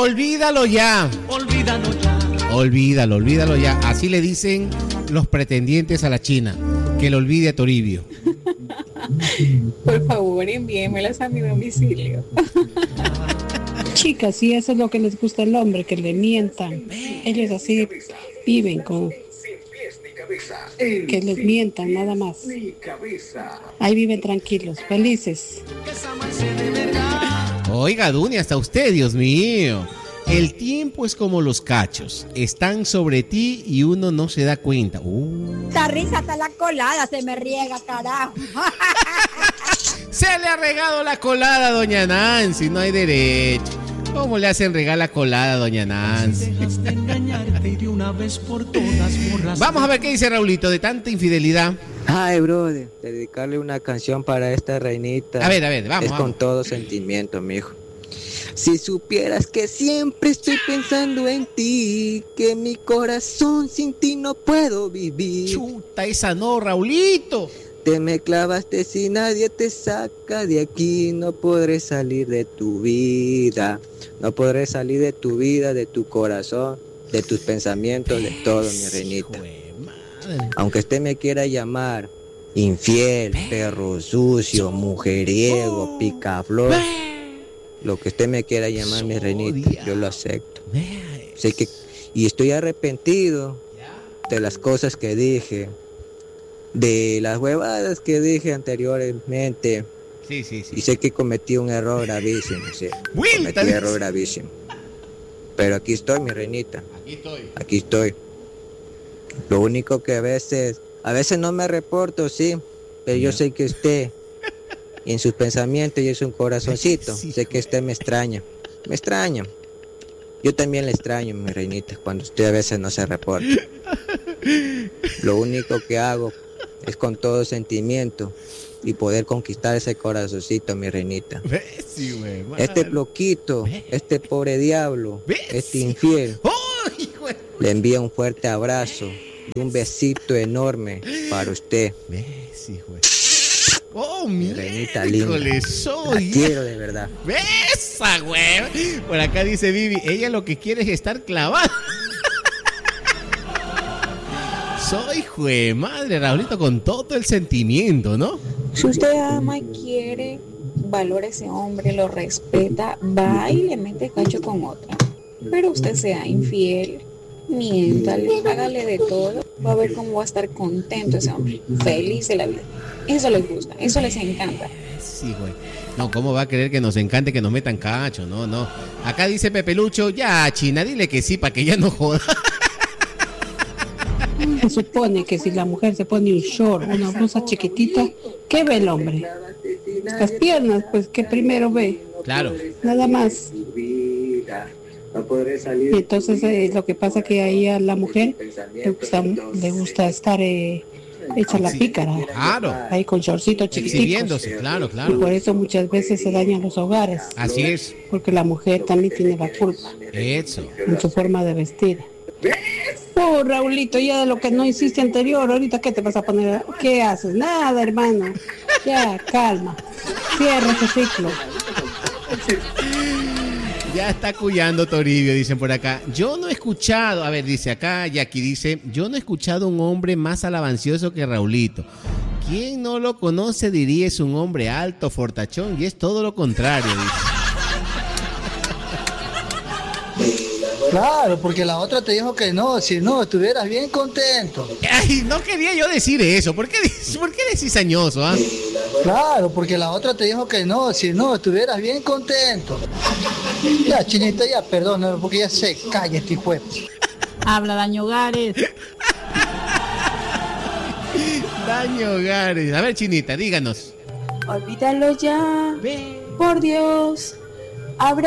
Olvídalo ya. Olvídalo ya. Olvídalo ya. Así le dicen los pretendientes a la China. Que lo olvide a Toribio. Por favor, envíemelas a mi domicilio. Chicas, si eso es lo que les gusta al hombre, que le mientan. Ellos así viven con... que les mientan, nada más. Ahí viven tranquilos, felices. Oiga, Dunia, hasta usted, Dios mío. El tiempo es como los cachos. Están sobre ti y uno no se da cuenta. Esta risa está la colada, se me riega, carajo. Se le ha regado la colada a doña Nancy, no hay derecho. ¿Cómo le hacen regar la colada a doña Nancy? Vamos a ver qué dice Raulito de tanta infidelidad. Ay, brother, dedicarle una canción para esta reinita. A ver, vamos. Es con todo sentimiento, mijo. Si supieras que siempre estoy pensando en ti, que mi corazón sin ti no puedo vivir. Chuta, esa no, Raulito. Te me clavaste si nadie te saca de aquí, no podré salir de tu vida. No podré salir de tu vida, de tu corazón, de tus pensamientos, de todo, mi reinita. Aunque usted me quiera llamar infiel, perro sucio, mujeriego, picaflor, lo que usted me quiera llamar, mi reinita, yo lo acepto. Sé que, y estoy arrepentido de las cosas que dije, de las huevadas que dije anteriormente. Sí. Y sé que cometí un error gravísimo, sí. Cometí un error gravísimo. Pero aquí estoy, mi reinita. Aquí estoy. Lo único que a veces no me reporto, sí, pero yo sé que usted, y en sus pensamientos y en su corazoncito, sé que usted me extraña. Yo también le extraño, mi reinita, cuando usted a veces no se reporta. Lo único que hago es con todo sentimiento y poder conquistar ese corazoncito, mi reinita. Este bloquito, este pobre diablo, este infiel, le envía un fuerte abrazo y un besito enorme para usted. Mi reinita linda, la quiero de verdad. Besa, güey. Por acá dice Vivi, ella lo que quiere es estar clavada. Soy jue madre, Raulito, con todo el sentimiento, ¿no? Si usted ama y quiere, valora a ese hombre, lo respeta, va y le mete cacho con otra. Pero usted sea infiel, miéntale, hágale de todo, va a ver cómo va a estar contento ese hombre, feliz de la vida. Eso les gusta, eso les encanta. Sí, güey. No, ¿cómo va a querer que nos encante que nos metan cacho? No. Acá dice Pepe Lucho, ya, China, dile que sí, para que ya no joda. Se supone que si la mujer se pone un short, una blusa chiquitita, ¿qué ve el hombre? Las piernas, pues, que primero ve. Claro. Nada más. Y entonces lo que pasa que ahí a la mujer le gusta estar hecha la pícara. Claro. Ahí con shortcitos chiquiticos. Exhibiéndose, claro. Y por eso muchas veces se dañan los hogares. Así es. Porque la mujer también tiene la culpa. Eso. En su forma de vestir. Oh, Raulito, ya de lo que no hiciste anterior, ahorita ¿qué te vas a poner? ¿Qué haces? Nada, hermano. Ya, calma. Cierra ese ciclo. Ya está cuyando Toribio, dicen por acá. Yo no he escuchado, a ver, dice acá, Jackie dice, yo no he escuchado un hombre más alabancioso que Raulito. ¿Quién no lo conoce diría es un hombre alto, fortachón? Y es todo lo contrario, dice. Claro, porque la otra te dijo que no, si no, estuvieras bien contento. Ay, no quería yo decir eso. ¿Por qué decís cizañoso, ah? Claro, porque la otra te dijo que no, si no, estuvieras bien contento. Ya, Chinita, ya, perdón, porque ya se calla este hijo. Habla Daño Hogares. Daño Hogares. A ver, Chinita, díganos. Olvídalo ya. Por Dios. Abre